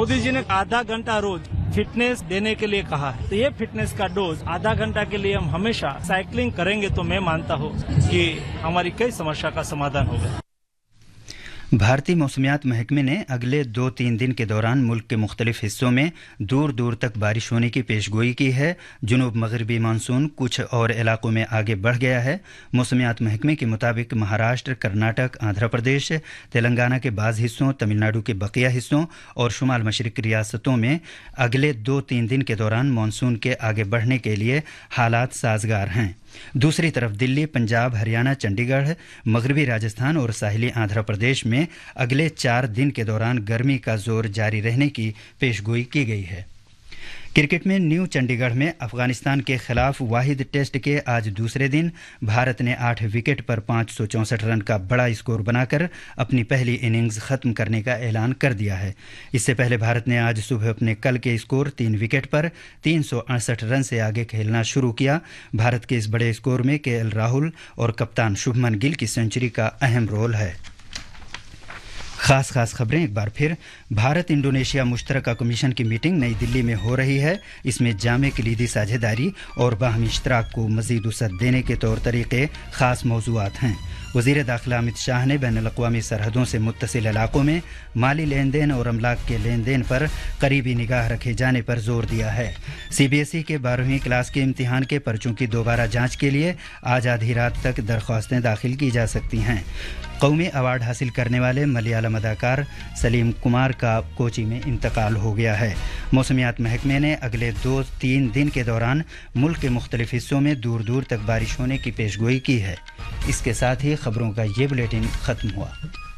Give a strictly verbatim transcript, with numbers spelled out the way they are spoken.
मोदी जी ने आधा घंटा रोज फिटनेस देने के लिए कहा है, तो ये फिटनेस का डोज आधा घंटा के लिए हम हमेशा साइकिलिंग करेंगे तो मैं मानता हूँ कि हमारी कई समस्या का समाधान होगा। भारतीय मौसमियात महकमे ने अगले दो तीन दिन के दौरान मुल्क के मुख्तलिफ हिस्सों में दूर दूर तक बारिश होने की पेशगोई की है। जुनूब मगरबी मानसून कुछ और इलाकों में आगे बढ़ गया है। मौसमियात महकमे के मुताबिक महाराष्ट्र, कर्नाटक, आंध्र प्रदेश, तेलंगाना के बाज़ हिस्सों, तमिलनाडु के बकिया हिस्सों और शुमाल मशरिक रियासतों में अगले दो तीन दिन के दौरान मानसून के आगे बढ़ने के लिए हालात साजगार हैं। दूसरी तरफ दिल्ली, पंजाब, हरियाणा, चंडीगढ़, मगरबी राजस्थान और साहिली आंध्र प्रदेश में अगले चार दिन के दौरान गर्मी का जोर जारी रहने की पेशगोई की गई है। क्रिकेट में न्यू चंडीगढ़ में अफगानिस्तान के खिलाफ वाहिद टेस्ट के आज दूसरे दिन भारत ने आठ विकेट पर पाँच सौ चौंसठ रन का बड़ा स्कोर बनाकर अपनी पहली इनिंग्स खत्म करने का ऐलान कर दिया है। इससे पहले भारत ने आज सुबह अपने कल के स्कोर तीन विकेट पर तीन सौ अड़सठ रन से आगे खेलना शुरू किया। भारत के इस बड़े स्कोर में के एल राहुल और कप्तान शुभमन गिल की सेंचुरी का अहम रोल है। खास खास खबरें एक बार फिर। भारत इंडोनेशिया मुश्तरका कमीशन की मीटिंग नई दिल्ली में हो रही है। इसमें जामे कलीदी साझेदारी और बाहमी इश्तराक को मज़ीद वसअत देने के तौर तरीक़े ख़ास मौज़ूआत हैं। वज़ीर दाखिला अमित शाह ने बैनुल अक़वामी सरहदों से मुत्तसिल इलाकों में माली लेन देन और अमलाक के लेन देन पर करीबी निगाह रखे जाने पर जोर दिया है। सी बी एस ई के बारहवीं क्लास के इम्तिहान के पर्चों की दोबारा जाँच के लिए आज आधी रात तक दरख्वास्तें दाखिल की जा सकती हैं। कौमी अवार्ड हासिल करने वाले मलयालम अदाकार सलीम कुमार का कोची में इंतकाल हो गया है। मौसमियात महकमे ने अगले दो तीन दिन के दौरान मुल्क के मुख्तलिफ हिस्सों में दूर दूर तक बारिश होने की पेशगोई की है। इसके साथ ही खबरों का ये बुलेटिन ख़त्म हुआ।